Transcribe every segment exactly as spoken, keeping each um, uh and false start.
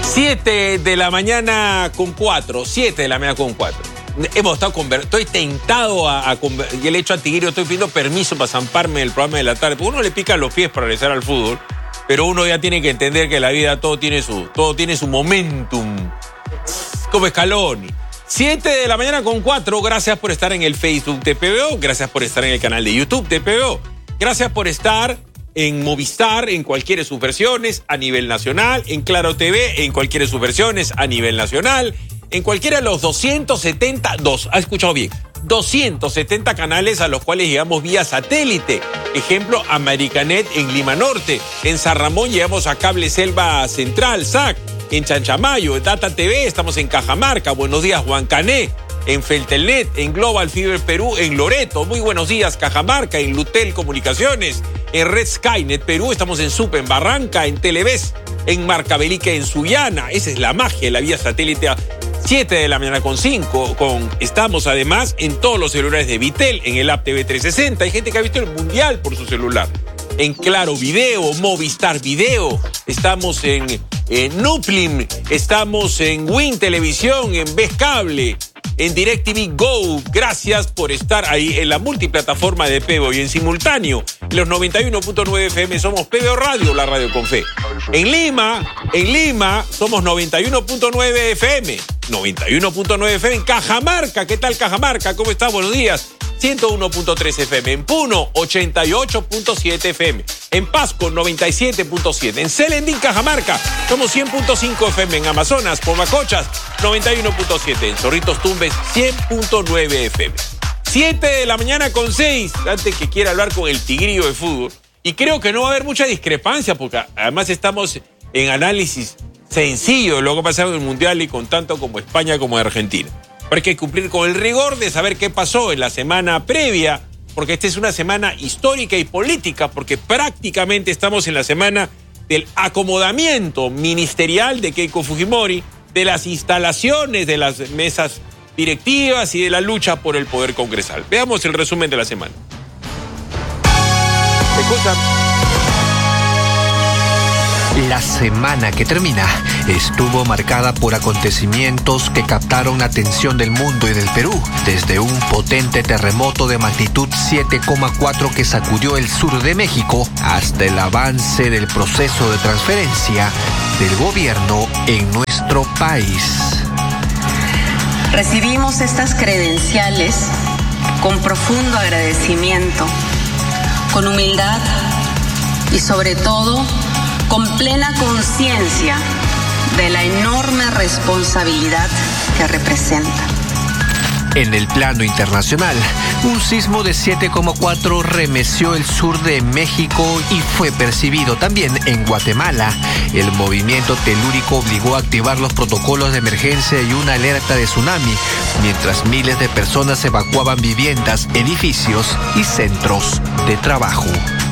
siete de la mañana con cuatro. siete de la mañana con cuatro. Hemos estado conversando. Estoy tentado a, a y el hecho antiguo, estoy pidiendo permiso para zamparme el programa de la tarde. Porque uno le pica los pies para regresar al fútbol, pero uno ya tiene que entender que la vida todo tiene su, todo tiene su momentum. Como Scaloni. siete de la mañana con cuatro. Gracias por estar en el Facebook de P B O. Gracias por estar en el canal de YouTube de P B O. Gracias por estar en Movistar, en cualquiera de sus versiones, a nivel nacional, en Claro T V, en cualquiera de sus versiones, a nivel nacional, en cualquiera de los doscientos setenta, dos, ¿ha escuchado bien? doscientos setenta canales a los cuales llegamos vía satélite. Ejemplo, Americanet en Lima Norte. En San Ramón llegamos a Cable Selva Central, S A C. En Chanchamayo, en Data T V, estamos en Cajamarca. Buenos días, Huancané. En Feltelnet, en Global Fiber Perú, en Loreto. Muy buenos días, Cajamarca. En Lutel Comunicaciones. En Red Skynet Perú, estamos en Sup, en Barranca, en Televes, en Marcabelica, en Sullana. Esa es la magia de la vía satélite. siete de la mañana con cinco. Con, estamos además en todos los celulares de Vitel, en el app T V trescientos sesenta. Hay gente que ha visto el Mundial por su celular. En Claro Video, Movistar Video. Estamos en, en Nuplim. Estamos en Win Televisión, en Ves Cable, en DirecTV Go. Gracias por estar ahí en la multiplataforma de P B O y en simultáneo. En los noventa y uno punto nueve F M somos P B O Radio, la radio con fe. En Lima, en Lima somos noventa y uno punto nueve F M. noventa y uno punto nueve F M en Cajamarca. ¿Qué tal Cajamarca? ¿Cómo está? Buenos días. ciento uno punto tres F M. En Puno, ochenta y ocho punto siete F M. En Pasco, noventa y siete punto siete. En Selendín, Cajamarca, somos cien punto cinco F M. En Amazonas, Pomacochas, noventa y uno punto siete. En Zorritos Tumbes, cien punto nueve F M. siete de la mañana con seis. Antes que quiera hablar con el tigrillo de fútbol. Y creo que no va a haber mucha discrepancia, porque además estamos en análisis sencillo de lo que ha pasado en el Mundial y con tanto como España como Argentina. Pero hay que cumplir con el rigor de saber qué pasó en la semana previa, porque esta es una semana histórica y política, porque prácticamente estamos en la semana del acomodamiento ministerial de Keiko Fujimori, de las instalaciones de las mesas directivas y de la lucha por el poder congresal. Veamos el resumen de la semana. ¿Escuchan? La semana que termina estuvo marcada por acontecimientos que captaron la atención del mundo y del Perú, desde un potente terremoto de magnitud siete coma cuatro que sacudió el sur de México hasta el avance del proceso de transferencia del gobierno en nuestro país. Recibimos estas credenciales con profundo agradecimiento, con humildad y sobre todo con plena conciencia de la enorme responsabilidad que representa. En el plano internacional, un sismo de siete coma cuatro remeció el sur de México y fue percibido también en Guatemala. El movimiento telúrico obligó a activar los protocolos de emergencia y una alerta de tsunami, mientras miles de personas evacuaban viviendas, edificios y centros de trabajo.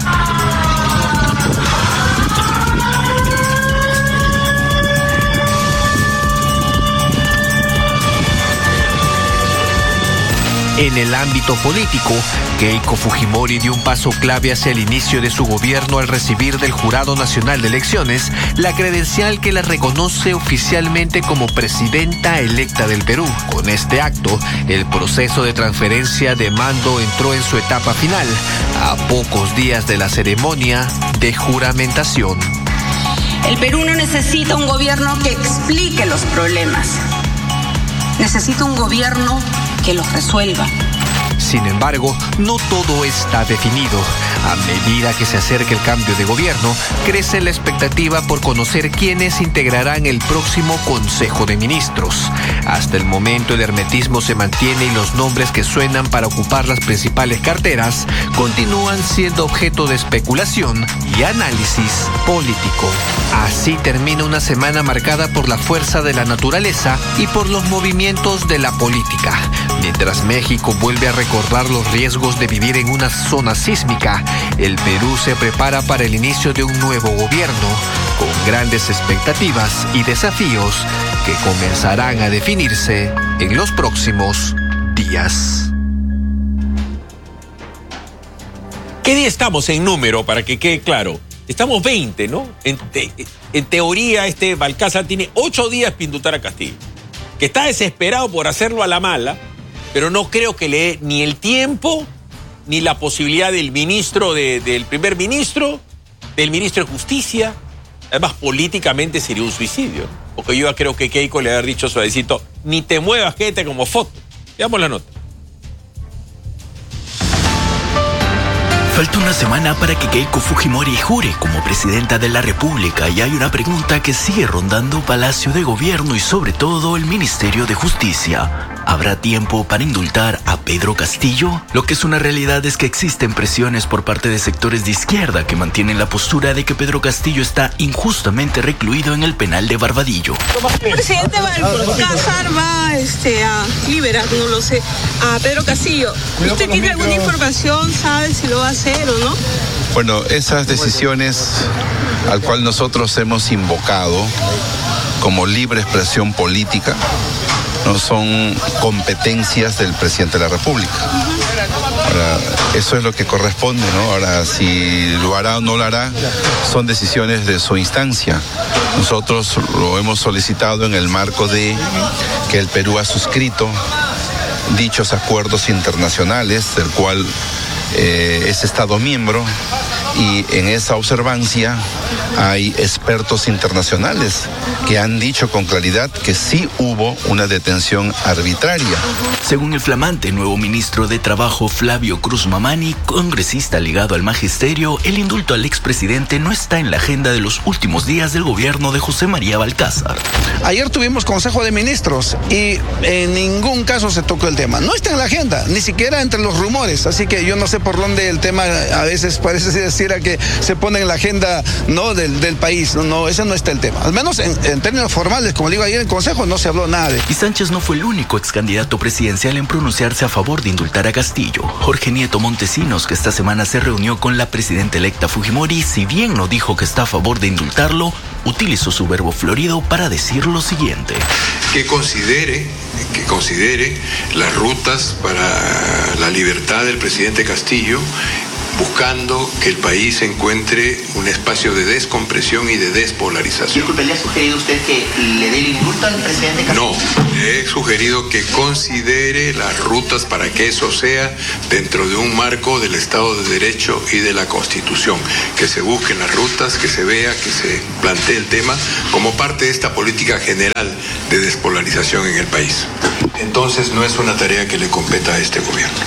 En el ámbito político, Keiko Fujimori dio un paso clave hacia el inicio de su gobierno al recibir del Jurado Nacional de Elecciones la credencial que la reconoce oficialmente como presidenta electa del Perú. Con este acto, el proceso de transferencia de mando entró en su etapa final, a pocos días de la ceremonia de juramentación. El Perú no necesita un gobierno que explique los problemas. Necesita un gobierno que los resuelva. Sin embargo, no todo está definido. A medida que se acerca el cambio de gobierno, crece la expectativa por conocer quiénes integrarán el próximo Consejo de Ministros. Hasta el momento el hermetismo se mantiene y los nombres que suenan para ocupar las principales carteras continúan siendo objeto de especulación y análisis político. Así termina una semana marcada por la fuerza de la naturaleza y por los movimientos de la política. Mientras México vuelve a recordar los riesgos de vivir en una zona sísmica, el Perú se prepara para el inicio de un nuevo gobierno, con grandes expectativas y desafíos que comenzarán a definirse en los próximos días. ¿Qué día estamos en número, para que quede claro? Estamos veinte, ¿no? En, te, en teoría, este Balcázar tiene ocho días para indultar a Castillo, que está desesperado por hacerlo a la mala, pero no creo que le dé ni el tiempo ni la posibilidad del ministro, de, del primer ministro, del ministro de Justicia. Además, políticamente sería un suicidio, porque yo creo que Keiko le había dicho suavecito, ni te muevas, quédate como foto. Veamos la nota. Falta una semana para que Keiko Fujimori jure como presidenta de la República y hay una pregunta que sigue rondando Palacio de Gobierno y sobre todo el Ministerio de Justicia. ¿Habrá tiempo para indultar a Pedro Castillo? Lo que es una realidad es que existen presiones por parte de sectores de izquierda que mantienen la postura de que Pedro Castillo está injustamente recluido en el penal de Barbadillo. El presidente Balcázar va este, a liberar, no lo sé, a Pedro Castillo. ¿Usted tiene alguna información? ¿Sabe si lo va a hacer o no? Bueno, esas decisiones al cual nosotros hemos invocado como libre expresión política no son competencias del presidente de la República. Ahora, eso es lo que corresponde, ¿no? Ahora, si lo hará o no lo hará, son decisiones de su instancia. Nosotros lo hemos solicitado en el marco de que el Perú ha suscrito dichos acuerdos internacionales, del cual eh, es Estado miembro, y en esa observancia hay expertos internacionales que han dicho con claridad que sí hubo una detención arbitraria. Según el flamante nuevo ministro de Trabajo Flavio Cruz Mamani, congresista ligado al magisterio, el indulto al expresidente no está en la agenda de los últimos días del gobierno de José María Balcázar. Ayer tuvimos Consejo de Ministros y en ningún caso se tocó el tema. No está en la agenda, ni siquiera entre los rumores, así que yo no sé por dónde el tema a veces parece decir a que se pone en la agenda, no del, del país. No, no, ese no está el tema. Al menos en, en términos formales, como digo ayer en el Consejo, no se habló nada de... Y Sánchez no fue el único ex candidato presidencial en pronunciarse a favor de indultar a Castillo. Jorge Nieto Montesinos, que esta semana se reunió con la presidenta electa Fujimori, si bien no dijo que está a favor de indultarlo, utilizó su verbo florido para decir lo siguiente. Que considere, que considere las rutas para la libertad del presidente Castillo, buscando que el país encuentre un espacio de descompresión y de despolarización. Disculpe, ¿le ha sugerido usted que le dé el indulto al presidente Castillo? No, le he sugerido que considere las rutas para que eso sea dentro de un marco del Estado de Derecho y de la Constitución. Que se busquen las rutas, que se vea, que se plantee el tema como parte de esta política general de despolarización en el país. Entonces no es una tarea que le competa a este gobierno.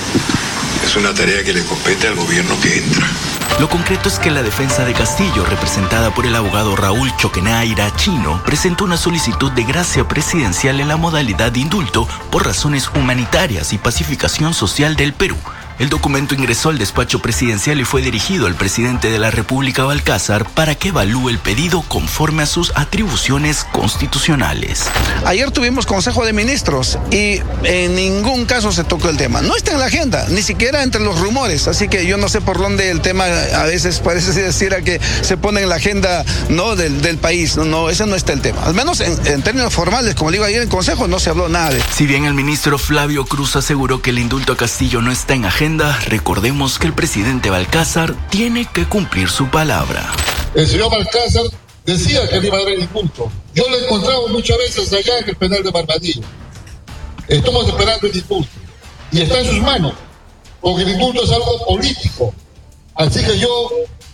Es una tarea que le compete al gobierno que entra. Lo concreto es que la defensa de Castillo, representada por el abogado Raúl Choquenaira Chino, presentó una solicitud de gracia presidencial en la modalidad de indulto por razones humanitarias y pacificación social del Perú. El documento ingresó al despacho presidencial y fue dirigido al presidente de la República, Balcázar, para que evalúe el pedido conforme a sus atribuciones constitucionales. Ayer tuvimos Consejo de Ministros y en ningún caso se tocó el tema. No está en la agenda, ni siquiera entre los rumores, así que yo no sé por dónde el tema a veces parece decir a que se pone en la agenda, no del, del país. No, no, ese no está el tema. Al menos en, en términos formales, como digo ayer en el Consejo, no se habló nada de... Si bien el ministro Flavio Cruz aseguró que el indulto a Castillo no está en agenda, recordemos que el presidente Balcázar tiene que cumplir su palabra. El señor Balcázar decía que no iba a haber indulto. Yo lo he encontrado muchas veces allá en el penal de Barbadillo. Estamos esperando el indulto. Y está en sus manos, porque el indulto es algo político. Así que yo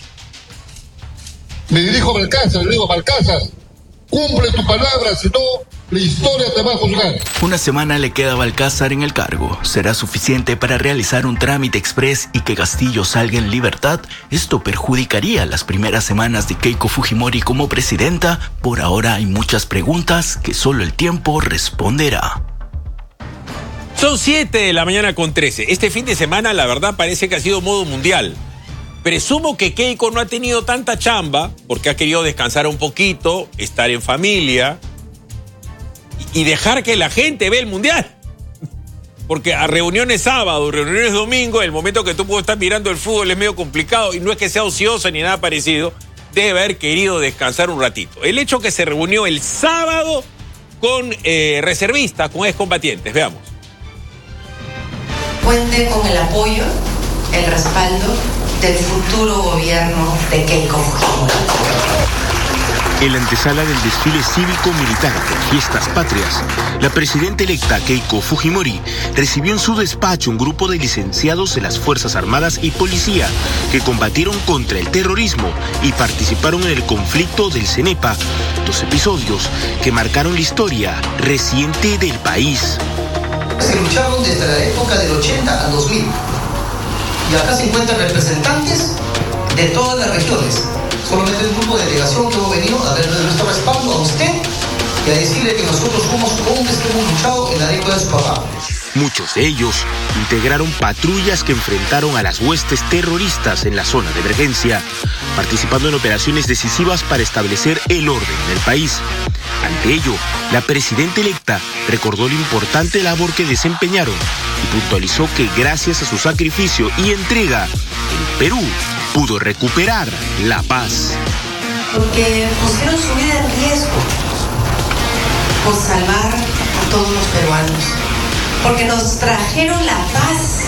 me dirijo a Balcázar, le digo, Balcázar, cumple tu palabra, si no, la historia te va a juzgar. Una semana le queda a Balcázar en el cargo. ¿Será suficiente para realizar un trámite express y que Castillo salga en libertad? Esto perjudicaría las primeras semanas de Keiko Fujimori como presidenta. Por ahora hay muchas preguntas que solo el tiempo responderá. Son siete de la mañana con trece. Este fin de semana, la verdad, parece que ha sido modo mundial. Presumo que Keiko no ha tenido tanta chamba porque ha querido descansar un poquito, estar en familia y dejar que la gente vea el mundial. Porque a reuniones sábado, reuniones domingo, el momento que tú puedes estar mirando el fútbol es medio complicado y no es que sea ocioso ni nada parecido, debe haber querido descansar un ratito. El hecho que se reunió el sábado con eh, reservistas, con excombatientes, veamos. Cuente con el apoyo, el respaldo del futuro gobierno de Keiko Fujimori. En la antesala del desfile cívico-militar de Fiestas Patrias, la presidenta electa Keiko Fujimori recibió en su despacho un grupo de licenciados de las Fuerzas Armadas y Policía que combatieron contra el terrorismo y participaron en el conflicto del CENEPA, dos episodios que marcaron la historia reciente del país. Se lucharon desde la época del ochenta al dos mil. Y acá se encuentran representantes de todas las regiones. Solamente un grupo de delegación que hemos venido a darle nuestro respaldo a usted y a decirle que nosotros somos hombres que hemos luchado en la época de su papá. Muchos de ellos integraron patrullas que enfrentaron a las huestes terroristas en la zona de emergencia, participando en operaciones decisivas para establecer el orden en el país. Ante ello, la presidenta electa recordó la importante labor que desempeñaron y puntualizó que gracias a su sacrificio y entrega, el Perú pudo recuperar la paz. Porque pusieron su vida en riesgo por salvar a todos los peruanos. Porque nos trajeron la paz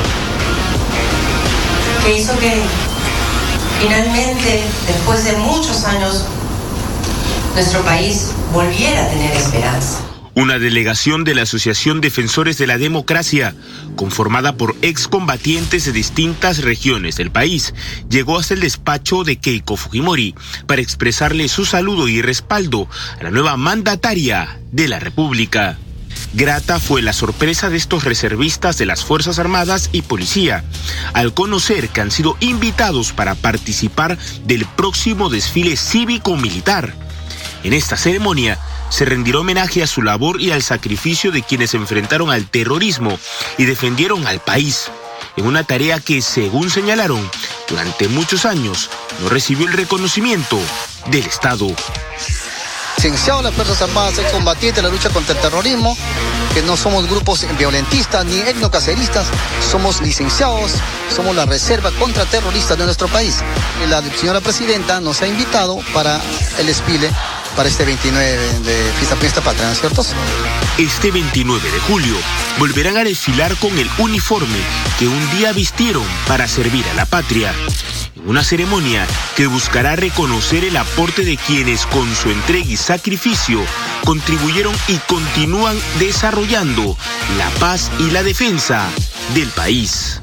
que hizo que finalmente, después de muchos años, nuestro país volviera a tener esperanza. Una delegación de la Asociación Defensores de la Democracia, conformada por excombatientes de distintas regiones del país, llegó hasta el despacho de Keiko Fujimori para expresarle su saludo y respaldo a la nueva mandataria de la República. Grata fue la sorpresa de estos reservistas de las Fuerzas Armadas y Policía, al conocer que han sido invitados para participar del próximo desfile cívico-militar. En esta ceremonia se rendirá homenaje a su labor y al sacrificio de quienes se enfrentaron al terrorismo y defendieron al país, en una tarea que, según señalaron, durante muchos años no recibió el reconocimiento del Estado. Licenciados las Fuerzas Armadas, excombatientes en la lucha contra el terrorismo, que no somos grupos violentistas ni etnocaceristas, somos licenciados, somos la reserva contraterrorista de nuestro país. La señora presidenta nos ha invitado para el desfile para este veintinueve de Fiesta, Fiesta Patria, ¿no es cierto? Este veintinueve de julio volverán a desfilar con el uniforme que un día vistieron para servir a la patria. En una ceremonia que buscará reconocer el aporte de quienes con su entrega y sacrificio contribuyeron y continúan desarrollando la paz y la defensa del país.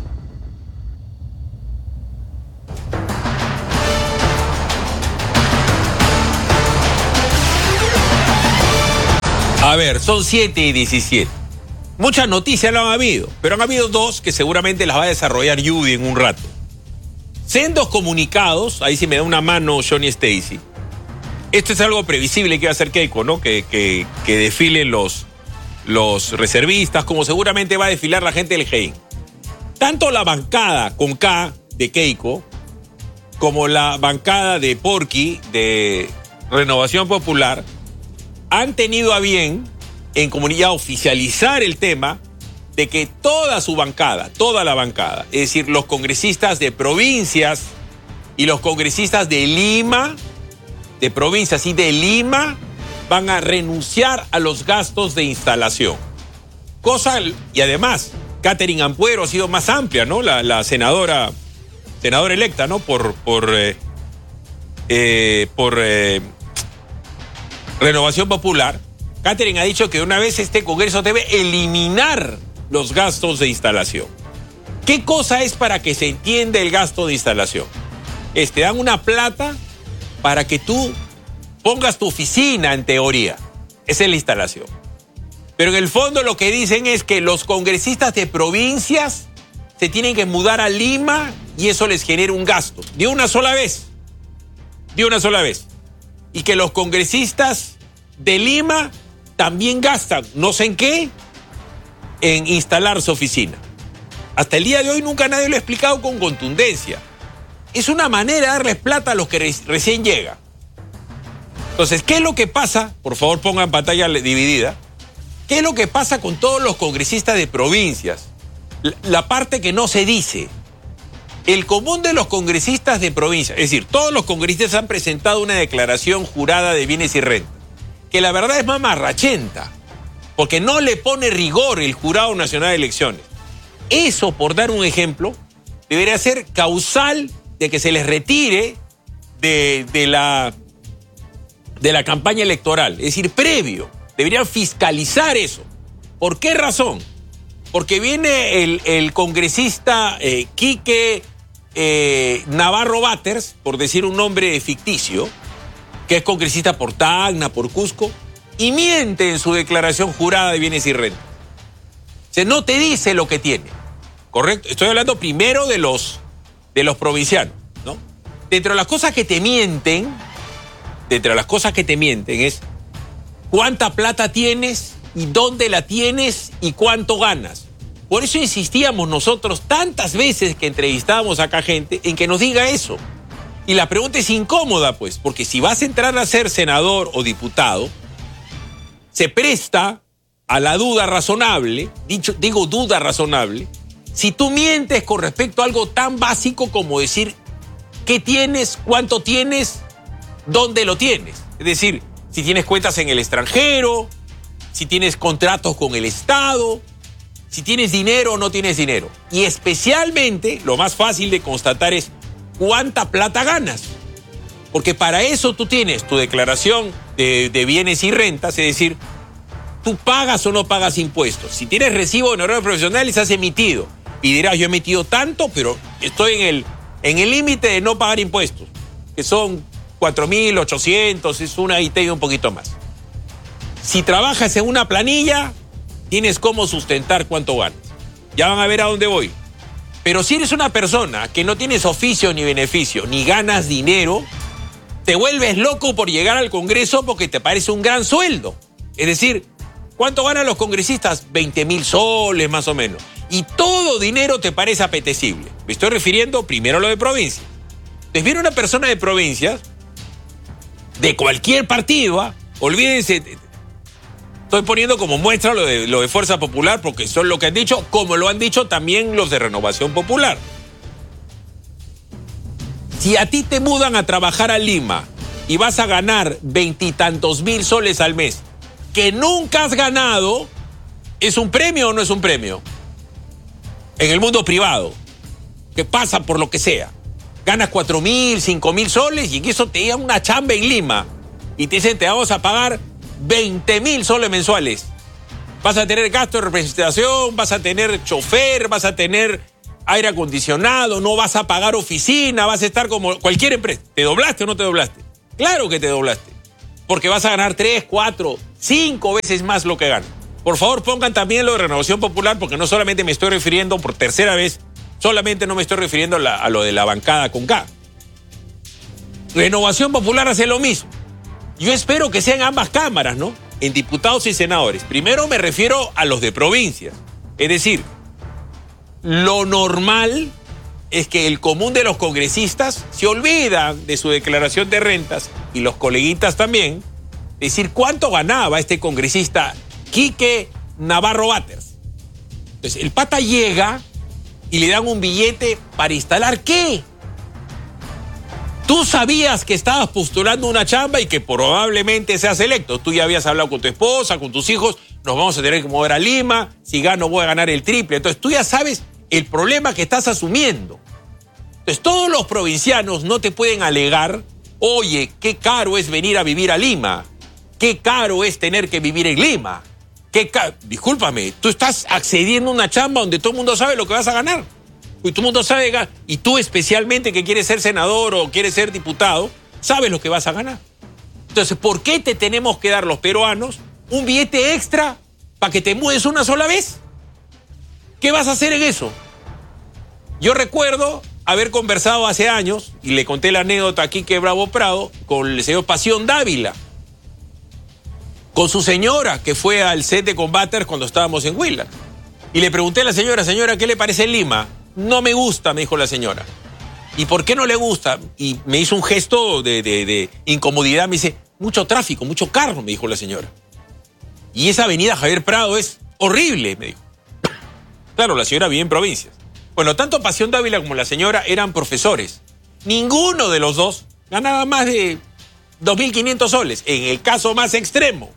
A ver, son siete y diecisiete. Muchas noticias no han habido, pero han habido dos que seguramente las va a desarrollar Judy en un rato. Sendos comunicados, ahí sí me da una mano Johnny Stacy. Esto es algo previsible que va a hacer Keiko, ¿no? Que, que, que desfilen los, los reservistas, como seguramente va a desfilar la gente del G E I N. Tanto la bancada con K de Keiko, como la bancada de Porky de Renovación Popular, han tenido a bien en comunidad oficializar el tema de que toda su bancada, toda la bancada, es decir, los congresistas de provincias y los congresistas de Lima, de provincias y de Lima, van a renunciar a los gastos de instalación. Cosa, y además, Catherine Ampuero ha sido más amplia, ¿no? La, la senadora, senadora electa, ¿no? Por, por, eh, eh, por eh, Renovación Popular. Catherine ha dicho que una vez este Congreso debe eliminar los gastos de instalación. ¿Qué cosa es para que se entienda el gasto de instalación? Es, te dan una plata para que tú pongas tu oficina en teoría. Esa es la instalación. Pero en el fondo lo que dicen es que los congresistas de provincias se tienen que mudar a Lima y eso les genera un gasto. De una sola vez. De una sola vez. Y que los congresistas de Lima también gastan, no sé en qué, en instalar su oficina. Hasta el día de hoy nunca nadie lo ha explicado con contundencia. Es una manera de darles plata a los que re- recién llegan. Entonces, ¿qué es lo que pasa? Por favor, pongan pantalla dividida. ¿Qué es lo que pasa con todos los congresistas de provincias? La, la parte que no se dice. El común de los congresistas de provincias, es decir, todos los congresistas han presentado una declaración jurada de bienes y renta, que la verdad es mamarrachenta, porque no le pone rigor el Jurado Nacional de Elecciones. Eso, por dar un ejemplo, debería ser causal de que se les retire de, de, la, de la campaña electoral. Es decir, previo. Deberían fiscalizar eso. ¿Por qué razón? Porque viene el, el congresista eh, Quique eh, Navarro Batters, por decir un nombre ficticio, que es congresista por Tacna, por Cusco, y miente en su declaración jurada de bienes y rentas. O sea, no te dice lo que tiene, ¿correcto? Estoy hablando primero de los, de los provincianos, ¿no? Dentro de las cosas que te mienten, dentro de las cosas que te mienten es cuánta plata tienes y dónde la tienes y cuánto ganas. Por eso insistíamos nosotros tantas veces que entrevistábamos acá gente en que nos diga eso. Y la pregunta es incómoda, pues, porque si vas a entrar a ser senador o diputado, se presta a la duda razonable, dicho, digo duda razonable, si tú mientes con respecto a algo tan básico como decir qué tienes, cuánto tienes, dónde lo tienes. Es decir, si tienes cuentas en el extranjero, si tienes contratos con el Estado, si tienes dinero o no tienes dinero. Y especialmente, lo más fácil de constatar es cuánta plata ganas. Porque para eso tú tienes tu declaración de, de bienes y rentas, es decir, tú pagas o no pagas impuestos. Si tienes recibo de honorarios profesionales, has emitido. Y dirás, yo he emitido tanto, pero estoy en el en el límite de no pagar impuestos, que son cuatro mil ochocientos, es una I T y un poquito más. Si trabajas en una planilla, tienes cómo sustentar cuánto ganas. Ya van a ver a dónde voy. Pero si eres una persona que no tienes oficio ni beneficio, ni ganas dinero, te vuelves loco por llegar al Congreso porque te parece un gran sueldo. Es decir, ¿cuánto ganan los congresistas? veinte mil soles más o menos. Y todo dinero te parece apetecible. Me estoy refiriendo primero a lo de provincia. Entonces viene una persona de provincias, de cualquier partido, ¿eh? Olvídense, estoy poniendo como muestra lo de, lo de Fuerza Popular porque son lo que han dicho, como lo han dicho también los de Renovación Popular. Si a ti te mudan a trabajar a Lima y vas a ganar veintitantos mil soles al mes, que nunca has ganado, ¿es un premio o no es un premio? En el mundo privado, que pasa por lo que sea. Ganas cuatro mil, cinco mil soles y que eso te da una chamba en Lima. Y te dicen, te vamos a pagar veinte mil soles mensuales. Vas a tener gasto de representación, vas a tener chofer, vas a tener aire acondicionado, no vas a pagar oficina, vas a estar como cualquier empresa. ¿Te doblaste o no te doblaste? Claro que te doblaste. Porque vas a ganar tres, cuatro, cinco veces más lo que ganas. Por favor, pongan también lo de Renovación Popular, porque no solamente me estoy refiriendo por tercera vez, solamente no me estoy refiriendo a, la, a lo de la bancada con K. Renovación Popular hace lo mismo. Yo espero que sean ambas cámaras, ¿no? En diputados y senadores. Primero me refiero a los de provincias. Es decir, lo normal es que el común de los congresistas se olvida de su declaración de rentas, y los coleguitas también, decir cuánto ganaba este congresista Quique Navarro Batters. Entonces, el pata llega y le dan un billete para instalar ¿qué? Tú sabías que estabas postulando una chamba y que probablemente seas electo. Tú ya habías hablado con tu esposa, con tus hijos, nos vamos a tener que mover a Lima, si gano voy a ganar el triple. Entonces tú ya sabes el problema que estás asumiendo. Entonces todos los provincianos no te pueden alegar, oye, qué caro es venir a vivir a Lima, qué caro es tener que vivir en Lima. Qué ca- Discúlpame, tú estás accediendo a una chamba donde todo el mundo sabe lo que vas a ganar. Y todo el mundo sabe, y tú especialmente que quieres ser senador o quieres ser diputado, sabes lo que vas a ganar. Entonces, ¿por qué te tenemos que dar los peruanos un billete extra para que te mudes una sola vez? ¿Qué vas a hacer en eso? Yo recuerdo haber conversado hace años, y le conté la anécdota aquí que Bravo Prado, con el señor Pasión Dávila, con su señora, que fue al set de Combaters cuando estábamos en Huila. Y le pregunté a la señora, señora, ¿qué le parece Lima? No me gusta, me dijo la señora. ¿Y por qué no le gusta? Y me hizo un gesto de, de, de incomodidad, me dice, mucho tráfico, mucho carro, me dijo la señora. Y esa avenida Javier Prado es horrible, me dijo. Claro, la señora vive en provincias. Bueno, tanto Pasión Dávila como la señora eran profesores. Ninguno de los dos ganaba más de dos mil quinientos soles, en el caso más extremo.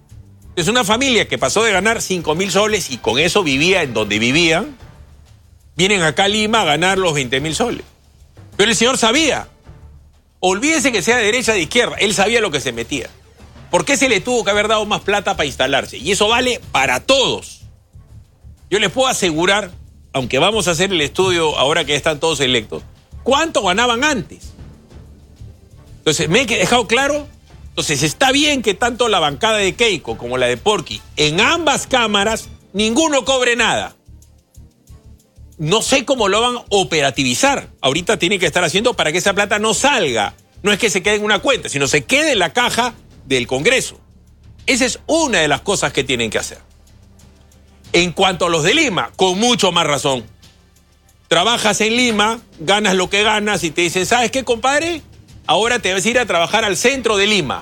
Es una familia que pasó de ganar cinco mil soles y con eso vivía en donde vivían, vienen acá a Lima a ganar los veinte mil soles. Pero el señor sabía. Olvídese que sea de derecha o de izquierda. Él sabía lo que se metía. ¿Por qué se le tuvo que haber dado más plata para instalarse? Y eso vale para todos. Yo les puedo asegurar, aunque vamos a hacer el estudio ahora que están todos electos, ¿cuánto ganaban antes? Entonces, ¿me he dejado claro? Entonces, está bien que tanto la bancada de Keiko como la de Porky, en ambas cámaras, ninguno cobre nada. No sé cómo lo van a operativizar. Ahorita tienen que estar haciendo para que esa plata no salga. No es que se quede en una cuenta, sino se quede en la caja del Congreso. Esa es una de las cosas que tienen que hacer. En cuanto a los de Lima, con mucho más razón. Trabajas en Lima, ganas lo que ganas y te dicen, ¿sabes qué, compadre? Ahora te vas a ir a trabajar al centro de Lima.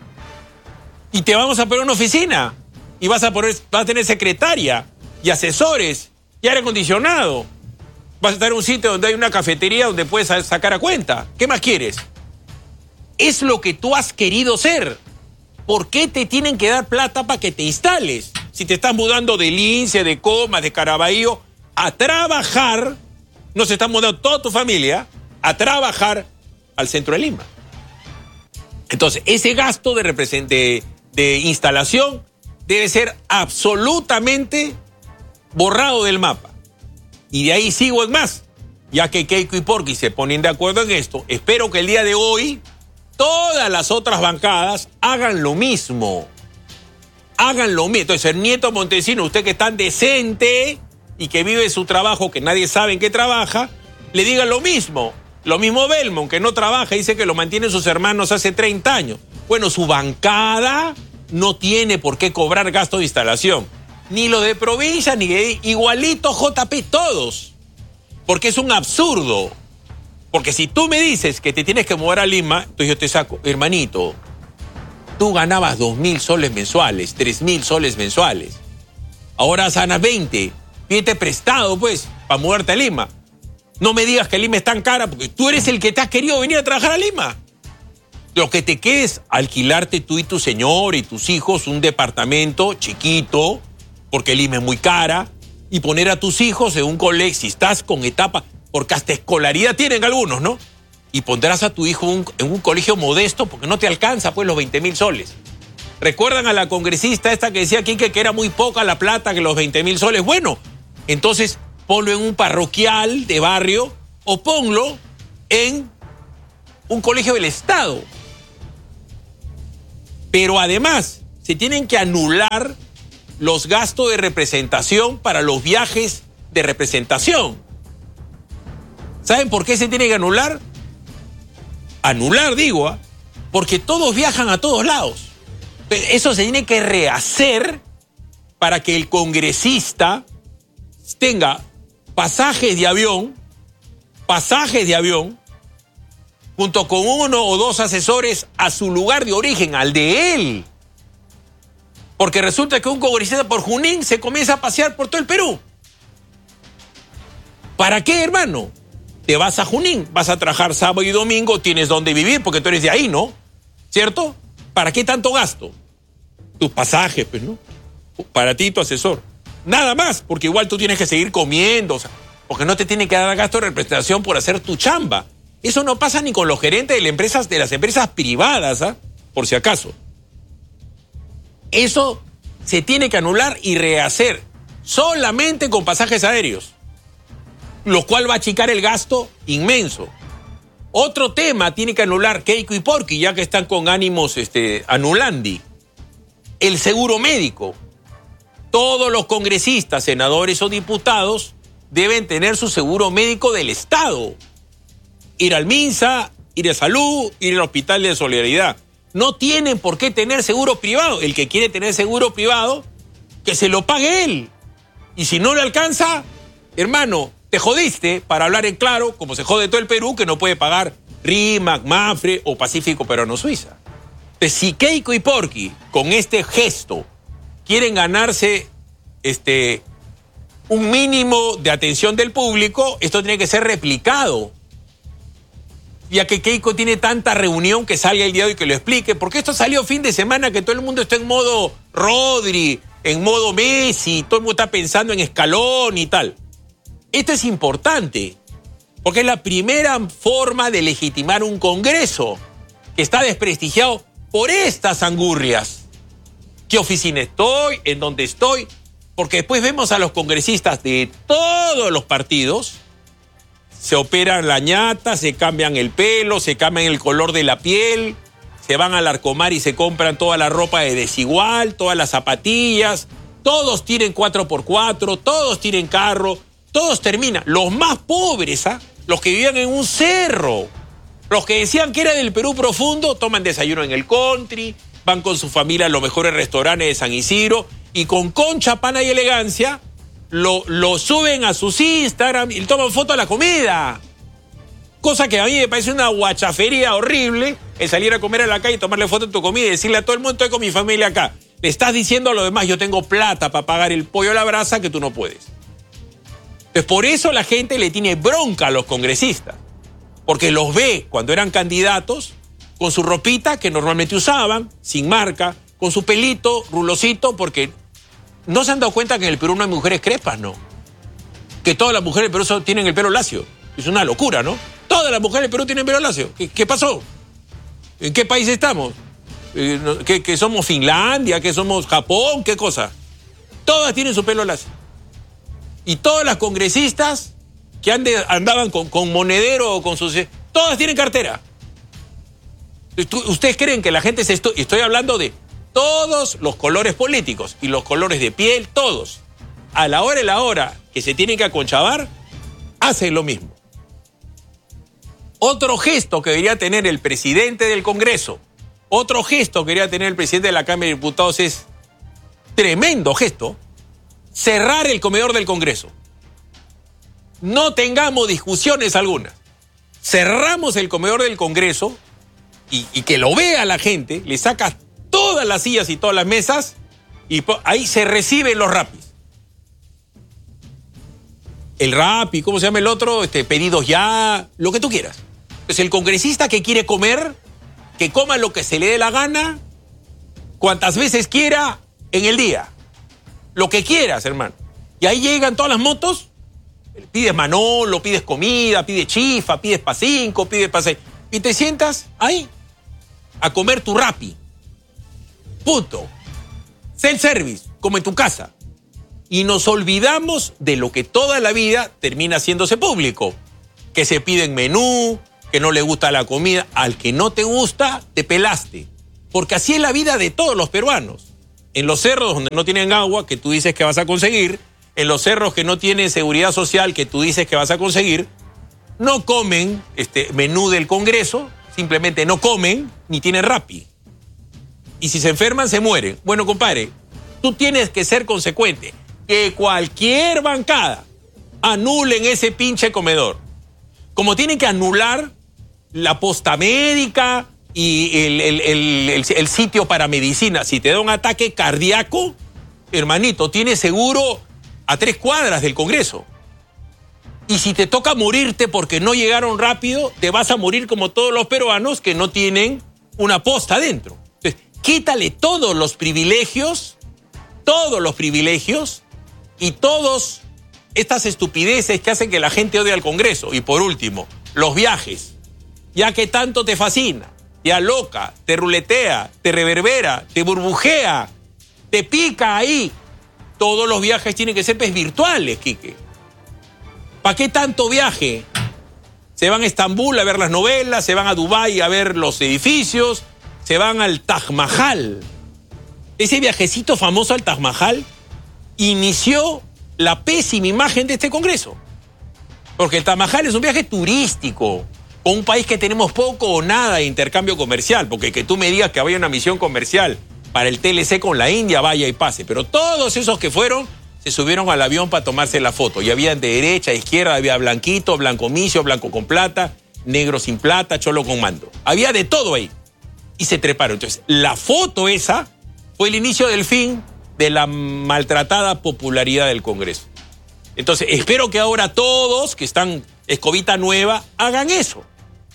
Y te vamos a poner una oficina. Y vas a, poner, vas a tener secretaria y asesores y aire acondicionado. Vas a estar en un sitio donde hay una cafetería donde puedes sacar a cuenta. ¿Qué más quieres? Es lo que tú has querido ser. ¿Por qué te tienen que dar plata para que te instales? Si te estás mudando de Lince, de Comas, de Caraballo, a trabajar, no se está mudando toda tu familia, a trabajar al centro de Lima. Entonces, ese gasto de, de, de instalación debe ser absolutamente borrado del mapa. Y de ahí sigo en más. Ya que Keiko y Porky se ponen de acuerdo en esto, espero que el día de hoy todas las otras bancadas hagan lo mismo. Hagan lo mismo. Entonces, el nieto Montesino, usted que es tan decente y que vive su trabajo, que nadie sabe en qué trabaja, le diga lo mismo. Lo mismo Belmont, que no trabaja, dice que lo mantienen sus hermanos hace treinta años. Bueno, su bancada no tiene por qué cobrar gasto de instalación. Ni lo de provincia, ni de igualito J P, todos. Porque es un absurdo. Porque si tú me dices que te tienes que mover a Lima, entonces yo te saco, hermanito, tú ganabas dos mil soles mensuales, tres mil soles mensuales. Ahora ganas veinte. Pídete prestado, pues, para moverte a Lima. No me digas que Lima es tan cara, porque tú eres el que te has querido venir a trabajar a Lima. Lo que te queda es alquilarte tú y tu señor y tus hijos un departamento chiquito, porque Lima es muy cara, y poner a tus hijos en un colegio, si estás con etapa, porque hasta escolaridad tienen algunos, ¿no? Y pondrás a tu hijo un, en un colegio modesto porque no te alcanza, pues, los veinte mil soles. ¿Recuerdan a la congresista esta que decía aquí que, que era muy poca la plata, que los veinte mil soles? Bueno, entonces ponlo en un parroquial de barrio o ponlo en un colegio del Estado. Pero además, se tienen que anular los gastos de representación para los viajes de representación. ¿Saben por qué se tiene que anular? Anular, digo, ¿eh? Porque todos viajan a todos lados. Eso se tiene que rehacer para que el congresista tenga pasajes de avión, pasajes de avión, junto con uno o dos asesores a su lugar de origen, al de él. Porque resulta que un congresista por Junín se comienza a pasear por todo el Perú. ¿Para qué, hermano? Te vas a Junín, vas a trabajar sábado y domingo, tienes dónde vivir porque tú eres de ahí, ¿no? ¿Cierto? ¿Para qué tanto gasto? Tus pasajes, pues, ¿no? Para ti y tu asesor. Nada más, porque igual tú tienes que seguir comiendo, o sea, porque no te tienen que dar gasto de representación por hacer tu chamba. Eso no pasa ni con los gerentes de las empresas, de las empresas privadas, ¿ah? Por si acaso. Eso se tiene que anular y rehacer solamente con pasajes aéreos, lo cual va a achicar el gasto inmenso. Otro tema tiene que anular Keiko y Porky, ya que están con ánimos este, anulandi. El seguro médico. Todos los congresistas, senadores o diputados deben tener su seguro médico del Estado. Ir al MINSA, ir a Salud, ir al Hospital de Solidaridad. No tienen por qué tener seguro privado. El que quiere tener seguro privado, que se lo pague él. Y si no le alcanza, hermano, te jodiste, para hablar en claro, como se jode todo el Perú, que no puede pagar RIMAC, MAPFRE o Pacífico Peruano Suiza. Entonces, si Keiko y Porky, con este gesto, quieren ganarse este, un mínimo de atención del público, esto tiene que ser replicado. Ya que Keiko tiene tanta reunión, que salga el día de hoy que lo explique, porque esto salió fin de semana, que todo el mundo está en modo Rodri, en modo Messi, todo el mundo está pensando en Escalón y tal. esto es importante, porque es la primera forma de legitimar un Congreso que está desprestigiado por estas angurrias. ¿Qué oficina estoy? ¿En dónde estoy? Porque después vemos a los congresistas de todos los partidos, se operan la ñata, se cambian el pelo, se cambian el color de la piel, se van al Arcomar y se compran toda la ropa de desigual, todas las zapatillas, todos tienen cuatro por cuatro, todos tienen carro, todos terminan. Los más pobres, ¿ah? Los que vivían en un cerro, los que decían que era del Perú profundo, toman desayuno en el country, van con su familia a los mejores restaurantes de San Isidro y con concha, pana y elegancia lo, lo suben a sus Instagram y toman foto a la comida. Cosa que a mí me parece una guachafería horrible, el salir a comer a la calle y tomarle foto a tu comida y decirle a todo el mundo, estoy con mi familia acá. Le estás diciendo a los demás, yo tengo plata para pagar el pollo a la brasa que tú no puedes. Entonces, por eso la gente le tiene bronca a los congresistas. Porque los ve cuando eran candidatos con su ropita que normalmente usaban, sin marca, con su pelito, rulosito, porque no se han dado cuenta que en el Perú no hay mujeres crespas, ¿no? Que todas las mujeres del Perú tienen el pelo lacio. Es una locura, ¿no? Todas las mujeres del Perú tienen pelo lacio. ¿Qué, qué pasó? ¿En qué país estamos? ¿Que, que somos Finlandia? ¿Que somos Japón? ¿Qué cosa? Todas tienen su pelo lacio. Y todas las congresistas que ande, andaban con, con monedero o con sus... Todas tienen cartera. ¿Ustedes creen que la gente se... Estoy, estoy hablando de todos los colores políticos y los colores de piel, todos. A la hora y la hora que se tienen que aconchavar, hacen lo mismo. Otro gesto que debería tener el presidente del Congreso, otro gesto que debería tener el presidente de la Cámara de Diputados es tremendo gesto, cerrar el comedor del Congreso. No tengamos discusiones algunas. Cerramos el comedor del Congreso y, y que lo vea la gente, le sacas todas las sillas y todas las mesas y ahí se reciben los rapis. El rapi, ¿cómo se llama el otro? Este, pedidos ya, lo que tú quieras. Entonces el congresista que quiere comer, que coma lo que se le dé la gana, cuantas veces quiera en el día. Lo que quieras, hermano. Y ahí llegan todas las motos, pides Manolo, pides comida, pides chifa, pides pa' cinco, pides pa' seis. Y te sientas ahí a comer tu rapi. Punto. Self-service, como en tu casa. Y nos olvidamos de lo que toda la vida termina haciéndose público. Que se piden menú, que no le gusta la comida. Al que no te gusta, te pelaste. Porque así es la vida de todos los peruanos. En los cerros donde no tienen agua, que tú dices que vas a conseguir, en los cerros que no tienen seguridad social, que tú dices que vas a conseguir, no comen este menú del Congreso, simplemente no comen, ni tienen rapi. Y si se enferman, se mueren. Bueno, compadre, tú tienes que ser consecuente. Que cualquier bancada anulen ese pinche comedor. Como tienen que anular la posta médica y el, el, el, el, el sitio para medicina. Si te da un ataque cardíaco, hermanito, tienes seguro a tres cuadras del Congreso. Y si te toca morirte porque no llegaron rápido, te vas a morir como todos los peruanos que no tienen una posta adentro. Entonces, quítale todos los privilegios, todos los privilegios y todas estas estupideces que hacen que la gente odie al Congreso. Y por último, los viajes. Ya que tanto te fascina, te aloca, te ruletea, te reverbera, te burbujea, te pica ahí. Todos los viajes tienen que ser pues, virtuales, Quique. ¿Para qué tanto viaje? Se van a Estambul a ver las novelas, se van a Dubái a ver los edificios, se van al Taj Mahal. Ese viajecito famoso al Taj Mahal inició la pésima imagen de este Congreso. Porque el Taj Mahal es un viaje turístico, con un país que tenemos poco o nada de intercambio comercial, porque que tú me digas que vaya una misión comercial para el T L C con la India, vaya y pase. Pero todos esos que fueron, se subieron al avión para tomarse la foto. Y había de derecha, a izquierda, había blanquito, blanco misio, blanco con plata, negro sin plata, cholo con mando. Había de todo ahí. Y se treparon. Entonces, la foto esa fue el inicio del fin de la maltratada popularidad del Congreso. Entonces, espero que ahora todos que están escobita nueva hagan eso.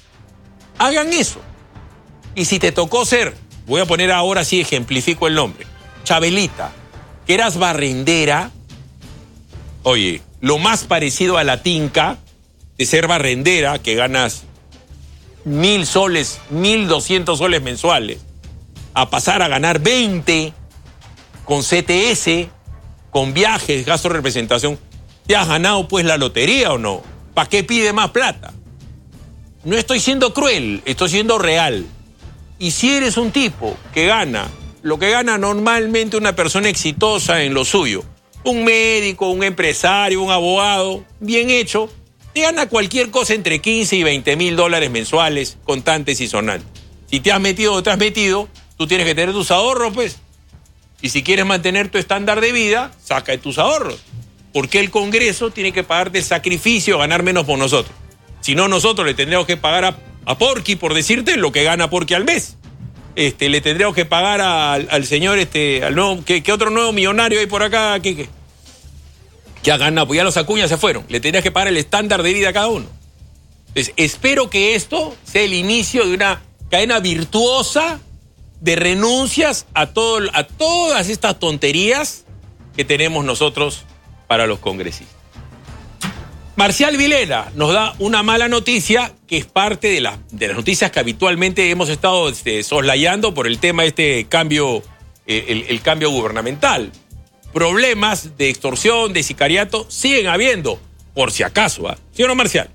Hagan eso. Y si te tocó ser, voy a poner ahora sí, ejemplifico el nombre, Chabelita, que eras barrendera, oye, lo más parecido a la tinca de ser barrendera, que ganas mil soles, mil doscientos soles mensuales, a pasar a ganar veinte con C T S, con viajes, gasto de representación, ¿te has ganado pues la lotería o no? ¿Para qué pide más plata? No estoy siendo cruel, estoy siendo real. Y si eres un tipo que gana lo que gana normalmente una persona exitosa en lo suyo, un médico, un empresario, un abogado, bien hecho, te gana cualquier cosa entre quince y veinte mil dólares mensuales, contantes y sonantes. Si te has metido o te has metido, tú tienes que tener tus ahorros, pues. Y si quieres mantener tu estándar de vida, saca de tus ahorros. Porque el Congreso tiene que pagarte el sacrificio a ganar menos por nosotros. Si no, nosotros le tendríamos que pagar a, a Porky, por decirte, lo que gana Porky al mes. Este, le tendríamos que pagar a, al, al señor, este, al nuevo, ¿qué, qué otro nuevo millonario hay por acá? ¿Qué, qué? Que ha ganado, pues ya los Acuña se fueron. Le tendrías que pagar el estándar de vida a cada uno. Entonces, espero que esto sea el inicio de una cadena virtuosa de renuncias a, todo, a todas estas tonterías que tenemos nosotros para los congresistas. Marcial Vilena nos da una mala noticia que es parte de, la, de las noticias que habitualmente hemos estado este, soslayando por el tema de este cambio, eh, el, el cambio gubernamental. Problemas de extorsión, de sicariato, siguen habiendo, por si acaso. ¿eh? ¿Sí o no, Marcial?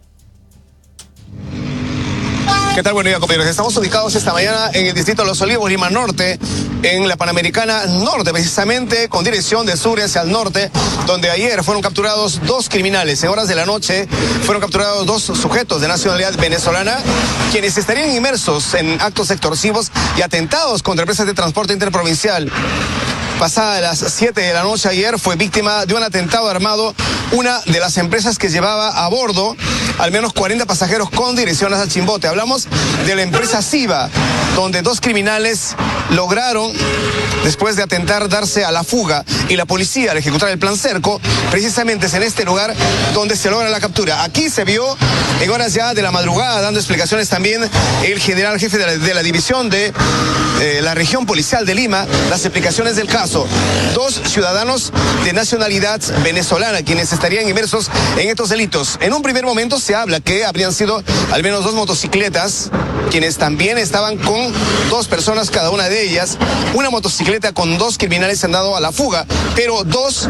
¿Qué tal? Buenos días, compañeros. Estamos ubicados esta mañana en el distrito de Los Olivos, Lima Norte, en la Panamericana Norte, precisamente con dirección de sur hacia el norte, donde ayer fueron capturados dos criminales. En horas de la noche fueron capturados dos sujetos de nacionalidad venezolana, quienes estarían inmersos en actos extorsivos y atentados contra empresas de transporte interprovincial. Pasada las siete de la noche ayer fue víctima de un atentado armado una de las empresas que llevaba a bordo al menos cuarenta pasajeros con dirección hacia Chimbote. Hablamos de la empresa Siva, donde dos criminales lograron, después de atentar, darse a la fuga, y la policía, al ejecutar el plan Cerco, precisamente es en este lugar donde se logra la captura. Aquí se vio en horas ya de la madrugada, dando explicaciones también el general jefe de la, de la división de eh, la región policial de Lima, las explicaciones del caso. Dos ciudadanos de nacionalidad venezolana, quienes estarían inmersos en estos delitos. En un primer momento se habla que habrían sido al menos dos motocicletas, quienes también estaban con dos personas cada una de ellas. Una motocicleta con dos criminales se han dado a la fuga, pero dos...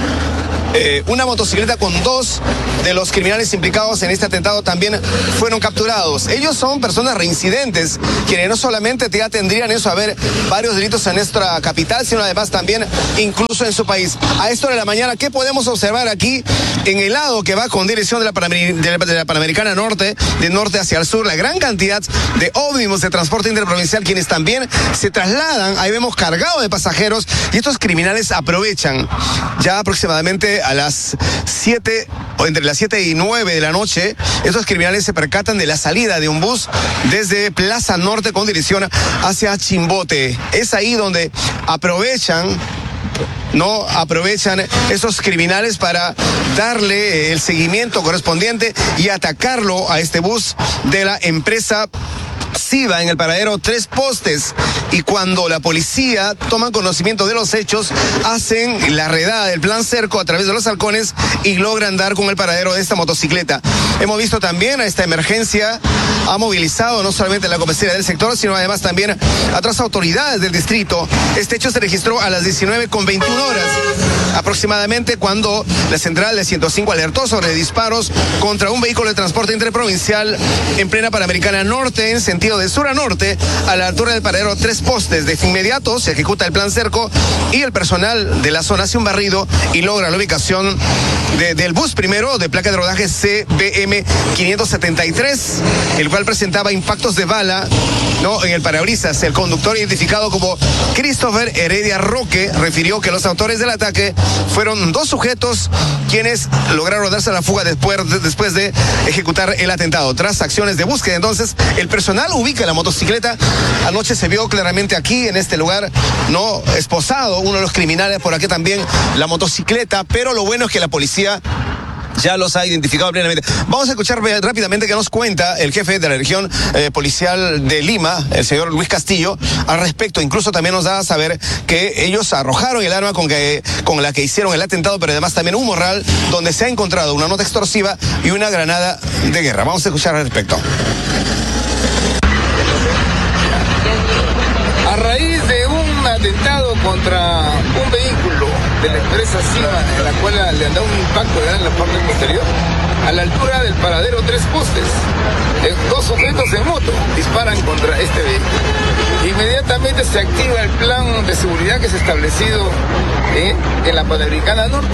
Eh, una motocicleta con dos de los criminales implicados en este atentado también fueron capturados. Ellos son personas reincidentes, quienes no solamente ya tendrían eso a ver varios delitos en nuestra capital, sino además también incluso en su país. A esta hora de la mañana, ¿qué podemos observar aquí en el lado que va con dirección de la, Panamer de la, de la Panamericana Norte, de norte hacia el sur? La gran cantidad de ómnibus de transporte interprovincial, quienes también se trasladan, ahí vemos, cargados de pasajeros, y estos criminales aprovechan ya aproximadamente a las siete, o entre las siete y nueve de la noche, estos criminales se percatan de la salida de un bus desde Plaza Norte con dirección hacia Chimbote. Es ahí donde aprovechan No aprovechan esos criminales para darle el seguimiento correspondiente y atacarlo a este bus de la empresa Siva en el paradero Tres Postes. Y cuando la policía toma conocimiento de los hechos, hacen la redada del plan Cerco a través de los halcones y logran dar con el paradero de esta motocicleta. Hemos visto también a esta emergencia ha movilizado no solamente la comisaría del sector, sino además también a otras autoridades del distrito. Este hecho se registró a las diecinueve con veintiuna horas aproximadamente, cuando la central de ciento cinco alertó sobre disparos contra un vehículo de transporte interprovincial en plena Panamericana Norte, en sentido de sur a norte, a la altura del paradero Tres Postes. De inmediato se ejecuta el plan Cerco y el personal de la zona hace un barrido y logra la ubicación de, del bus primero de placa de rodaje C B M quinientos setenta y tres, el cual presentaba impactos de bala no en el parabrisas. El conductor, identificado como Christopher Heredia Roque, refirió que los autores del ataque fueron dos sujetos quienes lograron darse a la fuga después de, después de ejecutar el atentado. Tras acciones de búsqueda, entonces, el personal ubica la motocicleta. Anoche se vio claramente aquí, en este lugar, no esposado uno de los criminales, por aquí también la motocicleta, pero lo bueno es que la policía ya los ha identificado plenamente. Vamos a escuchar rápidamente qué nos cuenta el jefe de la región eh, policial de Lima, el señor Luis Castillo, al respecto. Incluso también nos da a saber que ellos arrojaron el arma con, que, con la que hicieron el atentado, pero además también un morral donde se ha encontrado una nota extorsiva y una granada de guerra. Vamos a escuchar al respecto. A raíz de un atentado contra un vehículo de la empresa Cima, en la cual le han dado un impacto en la parte posterior, a la altura del paradero Tres Postes, dos sujetos en moto disparan contra este vehículo. Inmediatamente se activa el plan de seguridad que se ha establecido eh, en la Panamericana Norte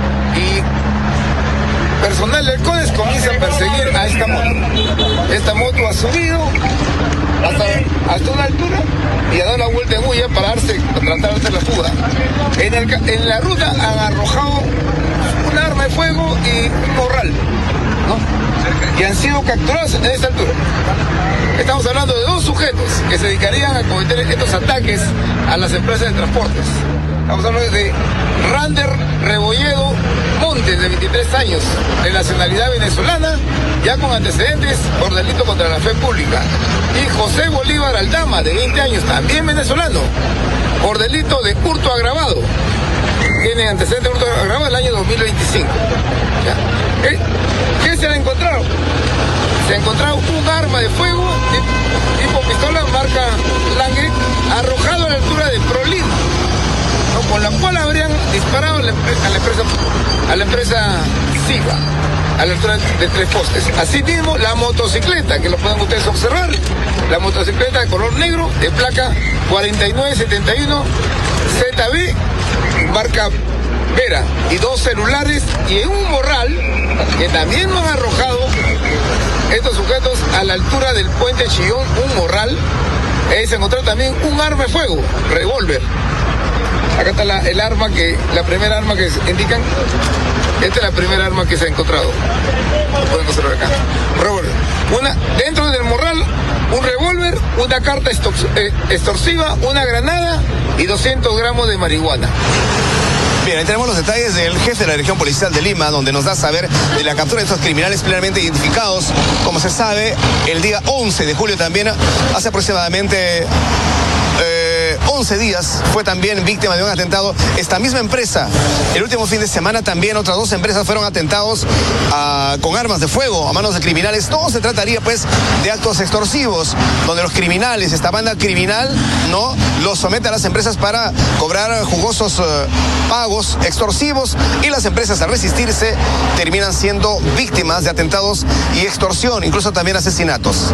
y personal del CODES comienza a perseguir a esta moto. Esta moto ha subido hasta, hasta una altura y ha dado la vuelta en huya para darse, para tratar de hacer la fuga. En, el, en la ruta han arrojado un arma de fuego y un morral, ¿no? Y han sido capturados en esta altura. Estamos hablando de dos sujetos que se dedicarían a cometer estos ataques a las empresas de transportes. Estamos hablando de Rander Rebolledo Montes, de veintitrés años, de nacionalidad venezolana, ya con antecedentes por delito contra la fe pública. Y José Bolívar Aldama, de veinte años, también venezolano, por delito de hurto agravado. Tiene antecedentes de hurto agravado del año dos mil veinticinco. ¿Ya? ¿Eh? ¿Qué se ha encontrado? Se ha encontrado un arma de fuego tipo pistola marca Lange, arrojado a la altura de Prolin, ¿no? Con la cual habrían disparado a la, a la empresa a la empresa Siva, a la altura de Tres Postes. Asimismo, la motocicleta, que lo pueden ustedes observar, la motocicleta de color negro, de placa cuarenta y nueve setenta y uno Z B, marca Vera, y dos celulares y un morral que también nos han arrojado estos sujetos a la altura del puente Chillón, un morral. Ahí se encontró también un arma de fuego, revólver. Acá está la, el arma que, la primera arma que indican. Esta es la primera arma que se ha encontrado. Lo pueden observar acá. Revólver. Una, dentro del morral, un revólver, una carta extorsiva, una granada y doscientos gramos de marihuana. Bien, ahí tenemos los detalles del jefe de la región policial de Lima, donde nos da a saber de la captura de estos criminales plenamente identificados. Como se sabe, el día once de julio también, hace aproximadamente eh, once días, fue también víctima de un atentado esta misma empresa. El último fin de semana también otras dos empresas fueron atentados uh, con armas de fuego a manos de criminales. Todo se trataría pues de actos extorsivos, donde los criminales, esta banda criminal, no los somete a las empresas para cobrar jugosos uh, pagos extorsivos, y las empresas, al resistirse, terminan siendo víctimas de atentados y extorsión, incluso también asesinatos.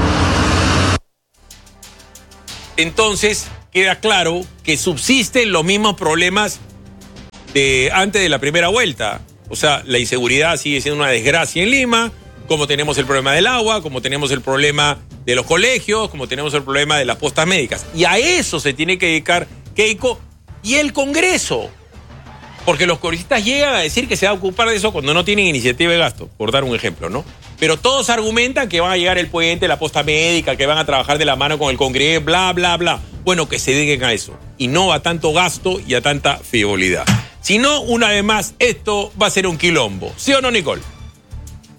Entonces, queda claro que subsisten los mismos problemas de antes de la primera vuelta. O sea, la inseguridad sigue siendo una desgracia en Lima, como tenemos el problema del agua, como tenemos el problema de los colegios, como tenemos el problema de las postas médicas. Y a eso se tiene que dedicar Keiko y el Congreso. Porque los congresistas llegan a decir que se va a ocupar de eso cuando no tienen iniciativa de gasto, por dar un ejemplo, ¿no? Pero todos argumentan que van a llegar el puente, la posta médica, que van a trabajar de la mano con el Congreso, bla, bla, bla. Bueno, que se dediquen a eso. Y no a tanto gasto y a tanta frivolidad. Si no, una vez más, esto va a ser un quilombo. ¿Sí o no, Nicole?